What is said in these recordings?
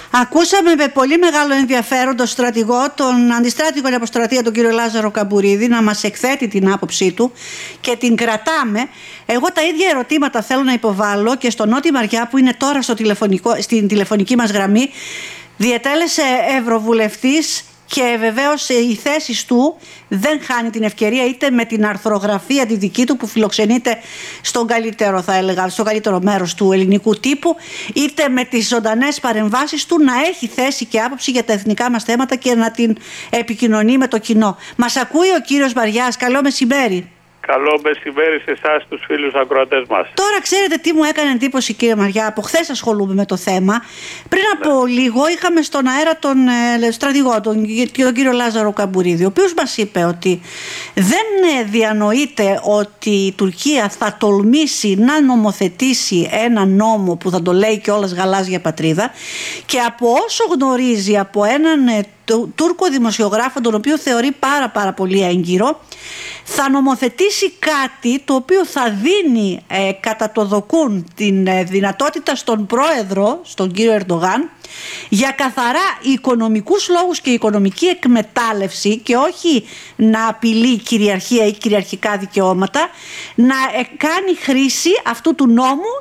Ακούσαμε με πολύ μεγάλο ενδιαφέρον τον στρατηγό, τον αντιστράτηγο για αποστρατεία, τον κύριο Λάζαρο Καμπουρίδη, να μας εκθέτει την άποψή του και την κρατάμε. Εγώ τα ίδια ερωτήματα θέλω να υποβάλω και στον Νότι Μαριά, που είναι τώρα στην τηλεφωνική μας γραμμή. Διετέλεσε ευρωβουλευτής και βεβαίως οι θέσεις του δεν χάνει την ευκαιρία, είτε με την αρθρογραφία τη δική του που φιλοξενείται στον καλύτερο, θα έλεγα, στο καλύτερο μέρος του ελληνικού τύπου, είτε με τις ζωντανές παρεμβάσεις του να έχει θέση και άποψη για τα εθνικά μας θέματα και να την επικοινωνεί με το κοινό. Μας ακούει ο κύριος Μαριάς? Καλό μεσημέρι. Καλό μεσημέρι σε εσάς, τους φίλους ακροατές μας. Τώρα ξέρετε τι μου έκανε εντύπωση, κύριε Μαριά? Από χθες ασχολούμαι με το θέμα. Πριν από λίγο είχαμε στον αέρα τον στρατηγό, τον κύριο Λάζαρο Καμπουρίδη, ο οποίος μας είπε ότι δεν διανοείται ότι η Τουρκία θα τολμήσει να νομοθετήσει ένα νόμο που θα το λέει κιόλας γαλάζια πατρίδα, και από όσο γνωρίζει από έναν Τούρκο δημοσιογράφο, τον οποίο θεωρεί πάρα πολύ έγκυρο, θα νομοθετήσει κάτι το οποίο θα δίνει κατά το δοκούν την δυνατότητα στον πρόεδρο, στον κύριο Ερντογάν, για καθαρά οικονομικούς λόγους και οικονομική εκμετάλλευση, και όχι να απειλεί κυριαρχία ή κυριαρχικά δικαιώματα, να κάνει χρήση αυτού του νόμου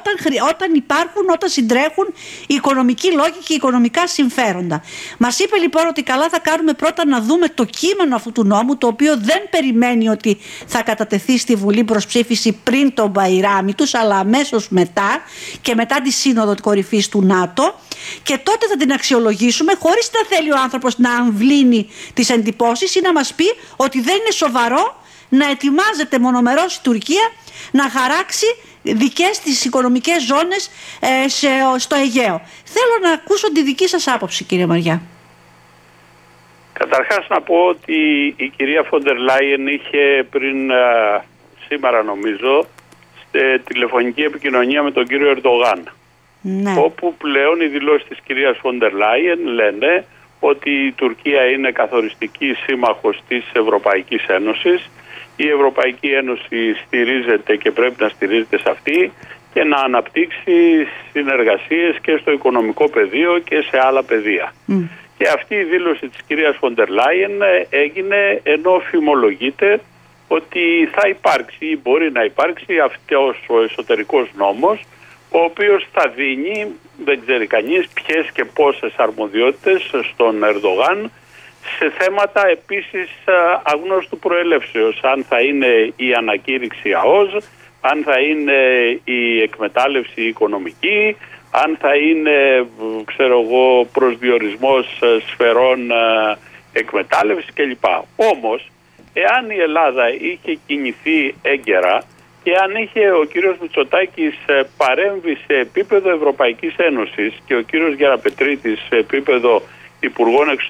όταν συντρέχουν οικονομικοί λόγοι και οικονομικά συμφέροντα. Μας είπε λοιπόν ότι καλά θα κάνουμε πρώτα να δούμε το κείμενο αυτού του νόμου, το οποίο δεν περιμένει ότι θα κατατεθεί στη Βουλή προς ψήφιση πριν τον Μπαϊράμι τους, αλλά αμέσως μετά και μετά τη Σύνοδο Κορυφής του ΝΑΤΟ, και τότε θα την αξιολογήσουμε, χωρίς να θέλει ο άνθρωπος να αμβλύνει τις εντυπώσεις ή να μας πει ότι δεν είναι σοβαρό να ετοιμάζεται μονομερώς η Τουρκία να χαράξει δικές της οικονομικές ζώνες στο Αιγαίο. Θέλω να ακούσω τη δική σας άποψη, κύριε Μαριά. Καταρχάς να πω ότι η κυρία Φόντερ Λάιεν είχε πριν σήμερα, νομίζω, τηλεφωνική επικοινωνία με τον κύριο Ερντογάν. Ναι. Όπου πλέον οι δηλώσεις της κυρίας Φόντερ Λάιεν λένε ότι η Τουρκία είναι καθοριστική σύμμαχος της Ευρωπαϊκής Ένωσης. Η Ευρωπαϊκή Ένωση στηρίζεται και πρέπει να στηρίζεται σε αυτή και να αναπτύξει συνεργασίες και στο οικονομικό πεδίο και σε άλλα πεδία. Και αυτή η δήλωση της κυρίας Φόντερ Λάιεν έγινε ενώ φημολογείται ότι θα υπάρξει ή μπορεί να υπάρξει αυτός ο εσωτερικός νόμος, ο οποίος θα δίνει, δεν ξέρει κανείς ποιες και πόσες αρμοδιότητες στον Ερντογάν σε θέματα επίσης αγνώστου προελεύσεως. Αν θα είναι η ανακήρυξη ΑΟΣ, αν θα είναι η εκμετάλλευση οικονομική, αν θα είναι, προσδιορισμός σφαιρών εκμετάλλευση κλπ. Όμως, εάν η Ελλάδα είχε κινηθεί έγκαιρα και αν είχε ο κύριος Μητσοτάκης παρέμβει σε επίπεδο Ευρωπαϊκής Ένωσης και ο κύριος Γεραπετρίτης σε επίπεδο Υπουργών